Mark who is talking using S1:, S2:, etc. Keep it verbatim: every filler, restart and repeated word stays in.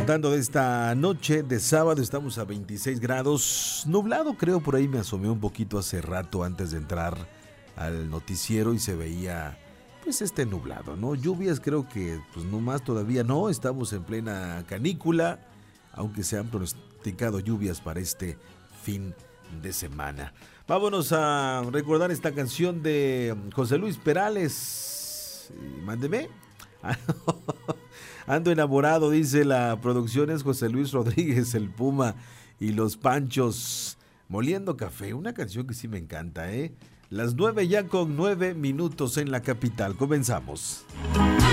S1: disfrutando de esta noche de sábado, estamos a veintiséis grados, nublado creo, por ahí me asomé un poquito hace rato antes de entrar al noticiero y se veía pues este nublado, ¿no? Lluvias creo que pues no más todavía no, estamos en plena canícula, aunque se han pronosticado lluvias para este fin de semana. Vámonos a recordar esta canción de José Luis Perales, mándeme. Ando enamorado, dice la producción, es José Luis Rodríguez, el Puma y los Panchos moliendo café, una canción que sí me encanta, ¿eh? Las nueve ya con nueve minutos en la capital, comenzamos.